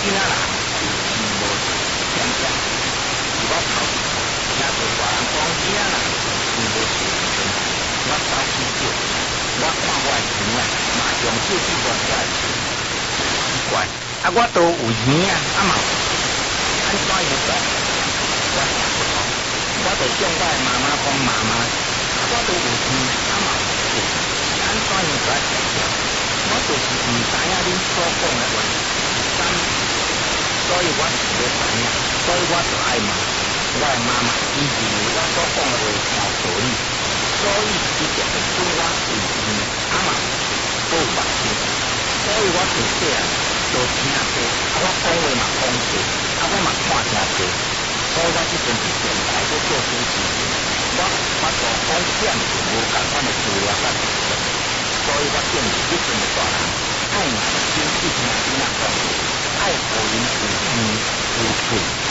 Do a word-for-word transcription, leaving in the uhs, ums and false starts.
囡仔人有钱无钱点点，是我头听到别人讲囡仔人有钱无钱点，我走去借，我看我的钱啊，嘛用手去摸我的钱，奇怪，啊我都有钱啊，啊嘛，安怎样做？我想不通，我就向我的妈妈讲妈妈，我都有钱，啊嘛有钱，安怎样做来解决？我就是唔知影恁所讲的话是啥，所以我是要知影，所以我就爱问我的妈妈，伊认为我所讲的话有道理，所以伊就会准我有钱，啊嘛有目钱，所以我从细汉就听过，啊我讲话嘛讲过，啊我嘛看真多，所以我即阵是电台要做主持人，我我所讲点就无共款的资料甲知识。所以我建议这阵的大人爱耐心去听囡仔讲话，爱互因有钱有钱。